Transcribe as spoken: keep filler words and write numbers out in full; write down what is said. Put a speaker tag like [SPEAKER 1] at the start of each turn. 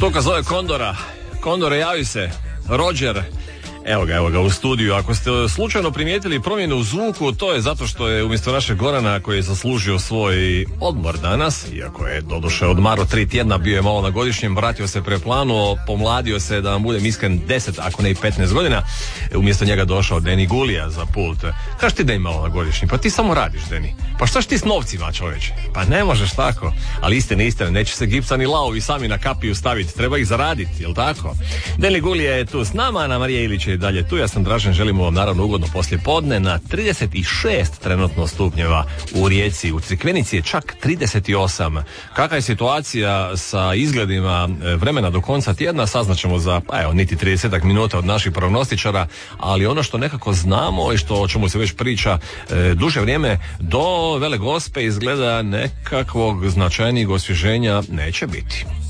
[SPEAKER 1] Štuka zove Kondora. Kondore, javi se. Roger. Evo ga, evo ga u studiju. Ako ste slučajno primijetili promjenu u zvuku, to je zato što je umjesto našeg Gorana, koji je zaslužio svoj odmor danas, iako je doduše odmaro tri tjedna, bio je malo na godišnjem, vratio se preplanuo, pomladio se, da vam budem iskren, deset, ako ne i petnaest godina, umjesto njega došao Deni Gulija za pult. Kaš ti da je malo na godišnjem? Pa ti samo radiš, Deni. Pa šta ti s novcima, čovječe? Pa ne možeš tako. Ali istine, istine, neće se gipsa ni lavovi sami na kapiju staviti, treba ih zaraditi, jel tako? Deni Gulija je tu s nama, Ana Marija Ilić je dalje tu. Ja sam Dražen, želimo vam naravno ugodno poslijepodne. Na trideset šest trenutno stupnjeva u Rijeci, u Crikvenici je čak trideset osam. Kakva je situacija sa izgledima vremena do konca tjedna, saznaćemo za, pa evo, niti trideset minuta od naših prognostičara, ali ono što nekako znamo i što o čemu se već priča e, duže vrijeme, do Vele Gospe izgleda nekakvog značajnijeg osvježenja neće biti.